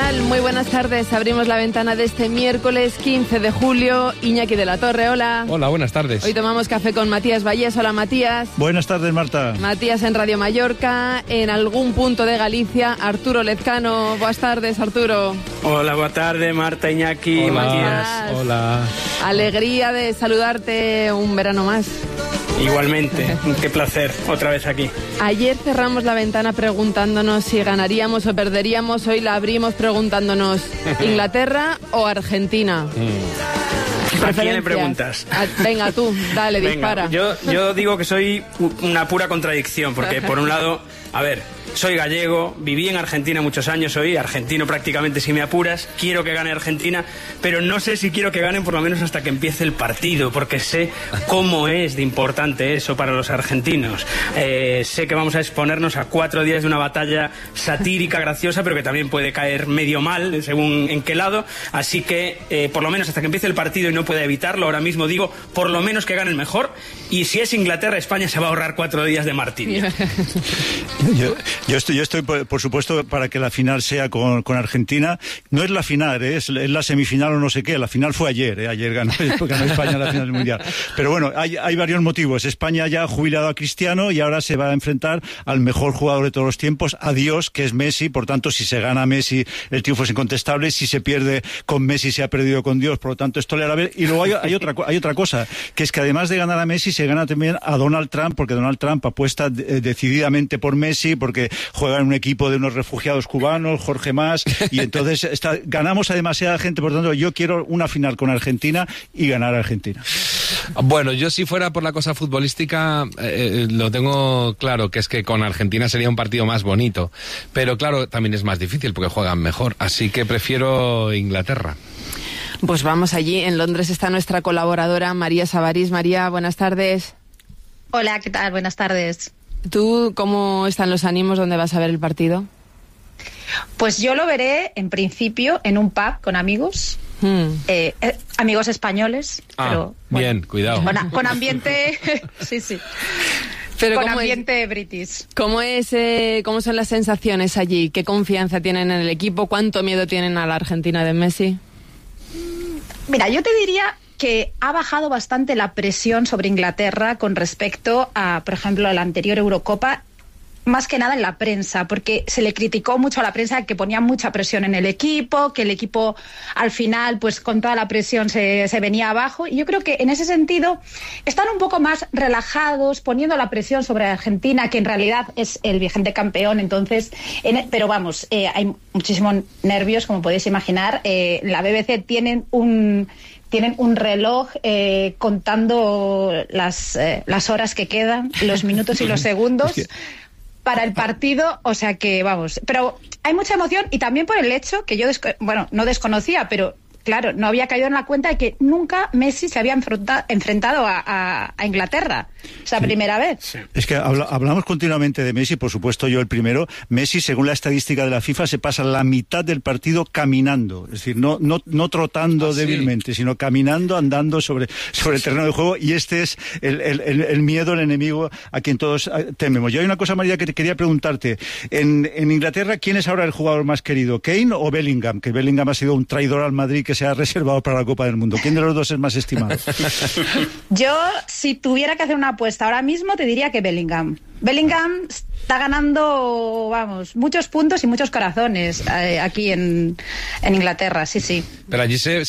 tal? Muy buenas tardes. Abrimos la ventana de este miércoles 15 de julio. Iñaki de la Torre, hola. Hola, buenas tardes. Hoy tomamos café con Matías Vallés. Hola, Matías. Buenas tardes, Marta. Matías en Radio Mallorca. En algún punto de Galicia, Arturo Lezcano. Buenas tardes, Arturo. Hola, buenas tardes, Marta, Iñaki, hola, Matías. Hola. Alegría de saludarte un verano más. Igualmente, qué placer, otra vez aquí. Ayer cerramos la ventana preguntándonos si ganaríamos o perderíamos. Hoy la abrimos preguntándonos ¿Inglaterra o Argentina? ¿A quién le preguntas? Venga, tú, dale, Venga, dispara. Yo digo que soy una pura contradicción, porque por un lado, a ver, soy gallego, viví en Argentina muchos años, soy argentino prácticamente si me apuras, quiero que gane Argentina, pero no sé si quiero que ganen por lo menos hasta que empiece el partido, porque sé cómo es de importante eso para los argentinos. Sé que vamos a exponernos a 4 días de una batalla satírica, graciosa, pero que también puede caer medio mal, según en qué lado, así que por lo menos hasta que empiece el partido y no pueda evitarlo, ahora mismo digo, por lo menos que ganen mejor, y si es Inglaterra, España se va a ahorrar 4 días de martirio. Yo estoy, por supuesto, para que la final sea con Argentina. No es la final, es la semifinal o no sé qué. La final fue ayer, ayer ganó España la final del Mundial. Pero bueno, hay varios motivos. España ya ha jubilado a Cristiano y ahora se va a enfrentar al mejor jugador de todos los tiempos, a Dios, que es Messi. Por tanto, si se gana Messi, el triunfo es incontestable. Si se pierde con Messi, se ha perdido con Dios. Por lo tanto, es tolerable. Y luego hay otra cosa, que es que además de ganar a Messi, se gana también a Donald Trump, porque Donald Trump apuesta decididamente por Messi, porque juega en un equipo de unos refugiados cubanos, Jorge Mas, y entonces ganamos a demasiada gente. Por tanto, yo quiero una final con Argentina y ganar a Argentina. Bueno, yo si fuera por la cosa futbolística, lo tengo claro, que es que con Argentina sería un partido más bonito, pero claro, también es más difícil porque juegan mejor, así que prefiero Inglaterra. Pues vamos allí. En Londres está nuestra colaboradora María Sabarís. María, buenas tardes. Hola, ¿qué tal? Buenas tardes. ¿Tú cómo están los ánimos? ¿Dónde vas a ver el partido? Pues yo lo veré, en principio, en un pub con amigos, amigos españoles. Pero, bien, bueno, cuidado. Con ambiente, sí. Pero con ambiente british. ¿Cómo son las sensaciones allí? ¿Qué confianza tienen en el equipo? ¿Cuánto miedo tienen a la Argentina de Messi? Mira, yo te diría que ha bajado bastante la presión sobre Inglaterra con respecto a, por ejemplo, a la anterior Eurocopa, más que nada en la prensa, porque se le criticó mucho a la prensa que ponía mucha presión en el equipo, que el equipo al final, pues con toda la presión se venía abajo, y yo creo que en ese sentido están un poco más relajados, poniendo la presión sobre Argentina, que en realidad es el vigente campeón, entonces, pero vamos, hay muchísimos nervios, como podéis imaginar. La BBC tienen un reloj contando las horas que quedan, los minutos y los segundos para el partido, o sea que vamos. Pero hay mucha emoción y también por el hecho que yo, no desconocía, pero claro, no había caído en la cuenta de que nunca Messi se había enfrentado a Inglaterra. Es la primera vez. Sí. Es que hablamos continuamente de Messi, por supuesto yo el primero. Messi, según la estadística de la FIFA, se pasa la mitad del partido caminando. Es decir, no trotando débilmente, sino caminando, andando sobre el terreno de juego. Y este es el miedo, el enemigo a quien todos tememos. Yo hay una cosa, María, que te quería preguntarte. En Inglaterra, ¿quién es ahora el jugador más querido? ¿Kane o Bellingham? Que Bellingham ha sido un traidor al Madrid que se ha reservado para la Copa del Mundo. ¿Quién de los dos es más estimado? Yo, si tuviera que hacer una apuesta ahora mismo, te diría que Bellingham. Bellingham está ganando, vamos, muchos puntos y muchos corazones aquí en Inglaterra, sí. Pero allí se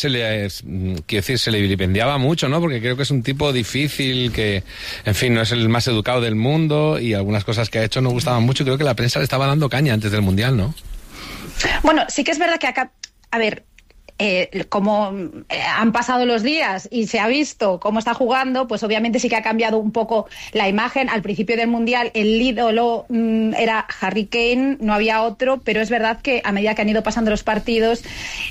le vilipendiaba mucho, ¿no? Porque creo que es un tipo difícil, que, en fin, no es el más educado del mundo y algunas cosas que ha hecho no gustaban mucho. Creo que la prensa le estaba dando caña antes del Mundial, ¿no? Bueno, sí que es verdad que acá, a ver, como han pasado los días y se ha visto cómo está jugando, pues obviamente sí que ha cambiado un poco la imagen. Al principio del Mundial el ídolo era Harry Kane, no había otro, pero es verdad que a medida que han ido pasando los partidos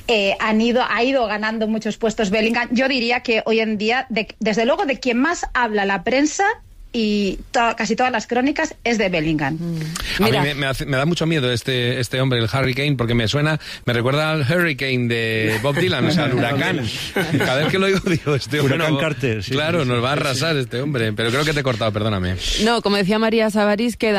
ha ido ganando muchos puestos Bellingham. Yo diría que hoy en día, desde luego, de quien más habla la prensa y casi todas las crónicas es de Bellingham. Mira. A mí me da mucho miedo este hombre, el Harry Kane, porque me recuerda al Hurricane de Bob Dylan, o sea, al huracán. Cada vez que lo digo, este hombre, Huracán Carter, sí, claro, nos va a arrasar este hombre, pero creo que te he cortado, perdóname. No, como decía María Sabarís, quedan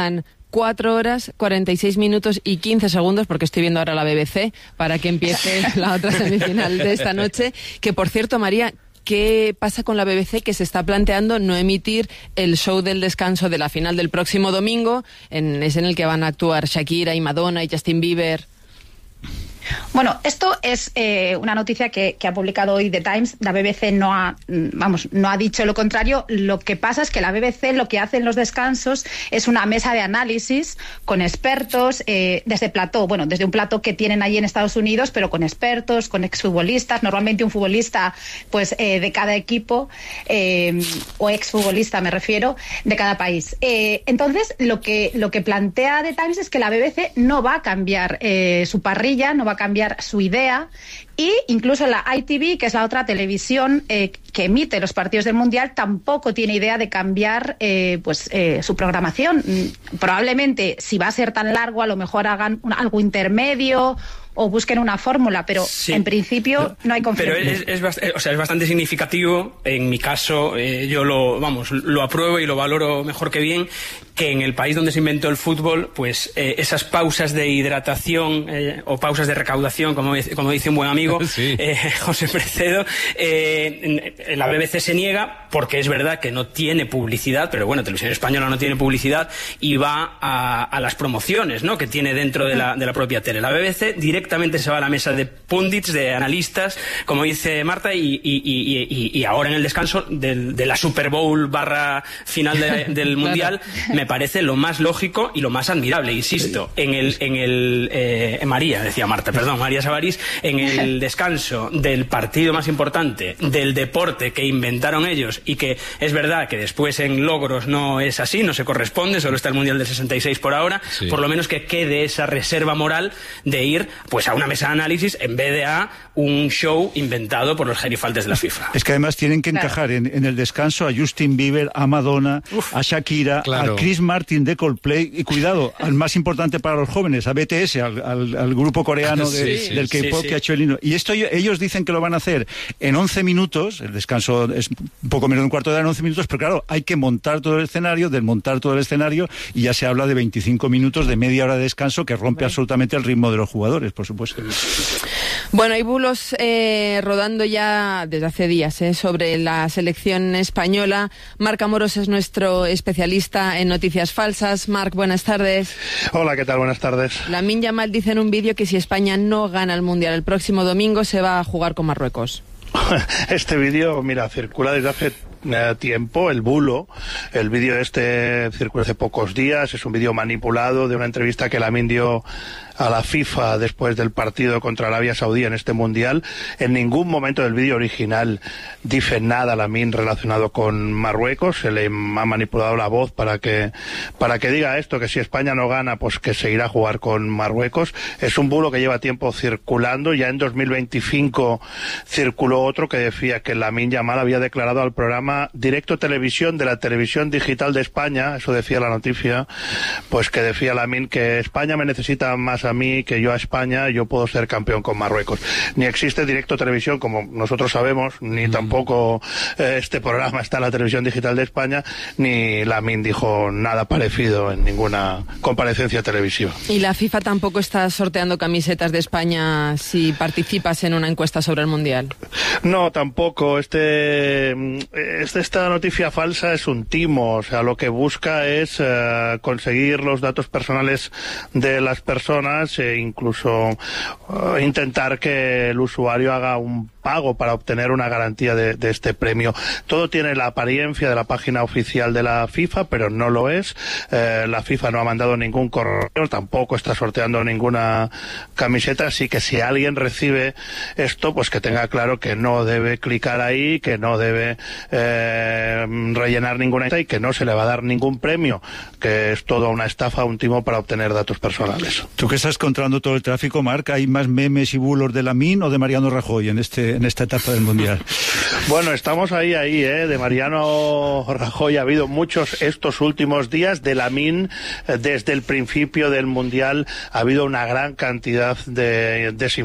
4 horas, 46 minutos y 15 segundos, porque estoy viendo ahora la BBC, para que empiece la otra semifinal de esta noche. Que, por cierto, María, ¿qué pasa con la BBC, que se está planteando no emitir el show del descanso de la final del próximo domingo? Es en el que van a actuar Shakira y Madonna y Justin Bieber. Bueno, esto es una noticia que ha publicado hoy The Times. La BBC no ha dicho lo contrario. Lo que pasa es que la BBC lo que hace en los descansos es una mesa de análisis con expertos desde un plató que tienen allí en Estados Unidos, pero con expertos, con exfutbolistas, normalmente un futbolista pues de cada equipo, o exfutbolista me refiero, de cada país. Entonces, lo que plantea The Times es que la BBC no va a cambiar su parrilla, no va a cambiar su idea, y incluso la ITV, que es la otra televisión que emite los partidos del Mundial, tampoco tiene idea de cambiar su programación. Probablemente, si va a ser tan largo, a lo mejor hagan algo intermedio o busquen una fórmula, pero sí, en principio no hay conflicto. Pero es bastante significativo. En mi caso, yo lo apruebo y lo valoro mejor que bien, que en el país donde se inventó el fútbol, pues esas pausas de hidratación o pausas de recaudación, como dice un buen amigo, sí. José Precedo, la BBC se niega, porque es verdad que no tiene publicidad, pero bueno, Televisión Española no tiene publicidad y va a las promociones, ¿no?, que tiene dentro de la propia tele. La BBC directamente se va a la mesa de pundits, de analistas, como dice Marta, y ahora en el descanso de la Super Bowl / final del Mundial, claro, me parece lo más lógico y lo más admirable. Insisto, María Sabarís, en el descanso del partido más importante, del deporte que inventaron ellos, y que es verdad que después en logros no es así, no se corresponde, solo está el Mundial del 66 por ahora, sí, por lo menos que quede esa reserva moral de ir pues a una mesa de análisis en vez de a un show inventado por los gerifaltes de la FIFA. Es que además tienen que encajar en el descanso a Justin Bieber, a Madonna, a Shakira, claro, a Chris Martin de Coldplay, y cuidado, al más importante para los jóvenes, a BTS, al grupo coreano del K-pop, que ha hecho el himno. Y esto ellos dicen que lo van a hacer en 11 minutos, el descanso es un poco menos de un cuarto de hora, en 11 minutos, pero claro, hay que montar todo el escenario, desmontar todo el escenario, y ya se habla de 25 minutos, de media hora de descanso, que rompe absolutamente el ritmo de los jugadores, por supuesto. Bueno, hay bulos rodando ya desde hace días sobre la selección española. Marc Amorós es nuestro especialista en noticias falsas. Marc, buenas tardes. Hola, ¿qué tal? Buenas tardes. Lamine Yamal dice en un vídeo que si España no gana el Mundial el próximo domingo, se va a jugar con Marruecos. Este vídeo, mira, circula desde hace tiempo, el bulo. El vídeo circula hace pocos días, es un vídeo manipulado de una entrevista que Lamine dio a la FIFA después del partido contra Arabia Saudí en este Mundial. En ningún momento del vídeo original dice nada Lamine relacionado con Marruecos. Se le ha manipulado la voz para que diga esto, que si España no gana, pues que se irá a jugar con Marruecos. Es un bulo que lleva tiempo circulando. Ya en 2025 circuló otro que decía que Lamine Yamal había declarado al programa Directo Televisión de la Televisión Digital de España, eso decía la noticia, pues que decía Lamine que España me necesita más a mí que yo a España, yo puedo ser campeón con Marruecos. Ni existe Directo Televisión, como nosotros sabemos, ni tampoco este programa está en la Televisión Digital de España, ni Lamine dijo nada parecido en ninguna comparecencia televisiva. Y la FIFA tampoco está sorteando camisetas de España si participas en una encuesta sobre el Mundial. No, tampoco. Esta noticia falsa es un timo, o sea, lo que busca es conseguir los datos personales de las personas e incluso intentar que el usuario haga un pago para obtener una garantía de este premio. Todo tiene la apariencia de la página oficial de la FIFA, pero no lo es. La FIFA no ha mandado ningún correo, tampoco está sorteando ninguna camiseta, así que si alguien recibe esto, pues que tenga claro que no debe clicar ahí, que no debe rellenar ninguna y que no se le va a dar ningún premio, que es toda una estafa, un timo para obtener datos personales. Tú que estás controlando todo el tráfico, Marc, ¿hay más memes y bulos de Lamine o de Mariano Rajoy en esta etapa del Mundial? Bueno, estamos ahí, de Mariano Rajoy ha habido muchos estos últimos días. De Lamine, desde el principio del Mundial ha habido una gran cantidad de